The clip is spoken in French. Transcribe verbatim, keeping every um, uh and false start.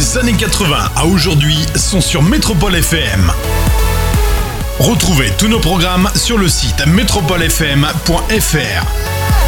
grosses années quatre-vingts à aujourd'hui sont sur Métropole F M. Retrouvez tous nos programmes sur le site métropole f m point f r.